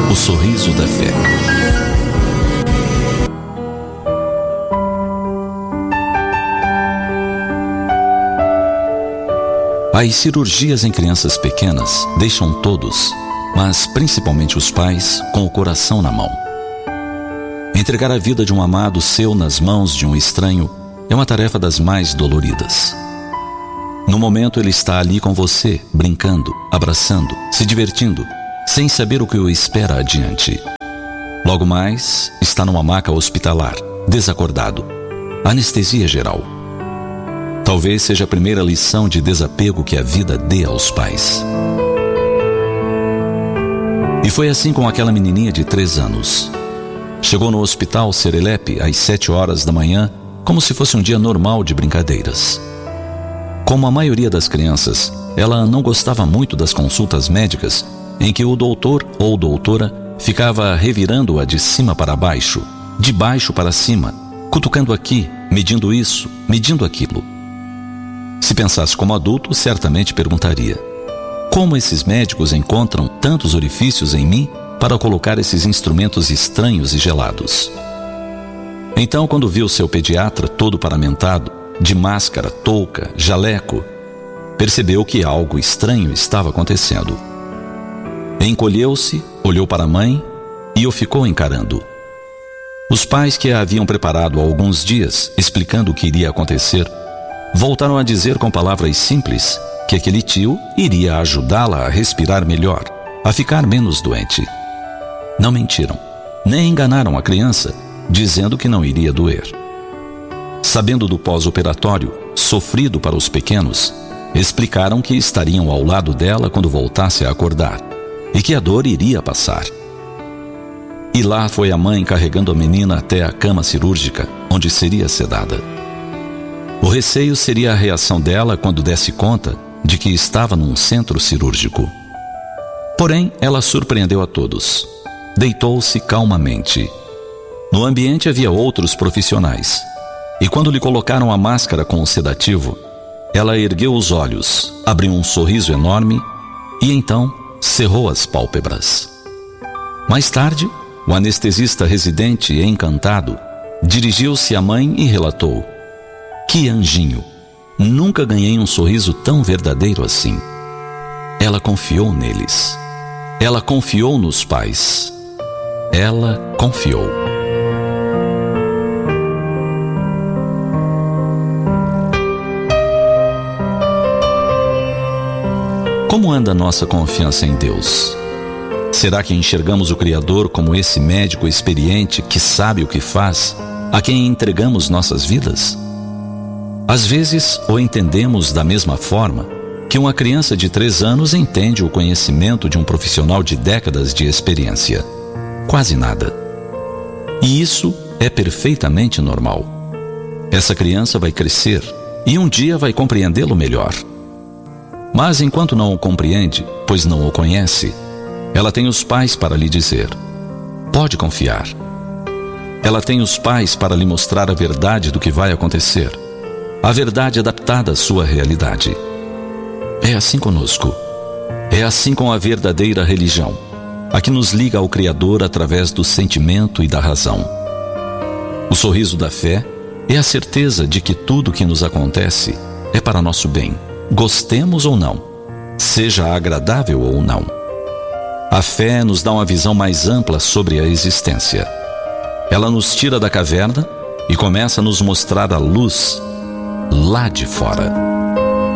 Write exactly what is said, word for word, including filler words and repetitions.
O sorriso da fé. As cirurgias em crianças pequenas deixam todos, mas principalmente os pais, com o coração na mão. Entregar a vida de um amado seu nas mãos de um estranho é uma tarefa das mais doloridas. No momento ele está ali com você, brincando, abraçando, se divertindo, sem saber o que o espera adiante. Logo mais, está numa maca hospitalar, desacordado, anestesia geral. Talvez seja a primeira lição de desapego que a vida dê aos pais. E foi assim com aquela menininha de três anos. Chegou no hospital serelepe às sete horas da manhã, como se fosse um dia normal de brincadeiras. Como a maioria das crianças, ela não gostava muito das consultas médicas em que o doutor ou doutora ficava revirando-a de cima para baixo, de baixo para cima, cutucando aqui, medindo isso, medindo aquilo. Se pensasse como adulto, certamente perguntaria: como esses médicos encontram tantos orifícios em mim para colocar esses instrumentos estranhos e gelados? Então, quando viu seu pediatra todo paramentado, de máscara, touca, jaleco, percebeu que algo estranho estava acontecendo. Encolheu-se, olhou para a mãe e o ficou encarando. Os pais que a haviam preparado há alguns dias, explicando o que iria acontecer, voltaram a dizer com palavras simples que aquele tio iria ajudá-la a respirar melhor, a ficar menos doente. Não mentiram, nem enganaram a criança, dizendo que não iria doer. Sabendo do pós-operatório, sofrido para os pequenos, explicaram que estariam ao lado dela quando voltasse a acordar, e que a dor iria passar. E lá foi a mãe carregando a menina até a cama cirúrgica, onde seria sedada. O receio seria a reação dela quando desse conta de que estava num centro cirúrgico. Porém, ela surpreendeu a todos. Deitou-se calmamente. No ambiente havia outros profissionais. E quando lhe colocaram a máscara com o sedativo, ela ergueu os olhos, abriu um sorriso enorme e então cerrou as pálpebras. Mais tarde, o anestesista residente, encantado, dirigiu-se à mãe e relatou: que anjinho! Nunca ganhei um sorriso tão verdadeiro assim. Ela confiou neles. Ela confiou nos pais. Ela confiou. Como anda a nossa confiança em Deus? Será que enxergamos o Criador como esse médico experiente que sabe o que faz, a quem entregamos nossas vidas? Às vezes, o entendemos da mesma forma que uma criança de três anos entende o conhecimento de um profissional de décadas de experiência. Quase nada. E isso é perfeitamente normal. Essa criança vai crescer e um dia vai compreendê-lo melhor. Mas enquanto não o compreende, pois não o conhece, ela tem os pais para lhe dizer: pode confiar. Ela tem os pais para lhe mostrar a verdade do que vai acontecer, a verdade adaptada à sua realidade. É assim conosco. É assim com a verdadeira religião, a que nos liga ao Criador através do sentimento e da razão. O sorriso da fé é a certeza de que tudo o que nos acontece é para nosso bem, gostemos ou não, seja agradável ou não. A fé nos dá uma visão mais ampla sobre a existência. Ela nos tira da caverna e começa a nos mostrar a luz lá de fora.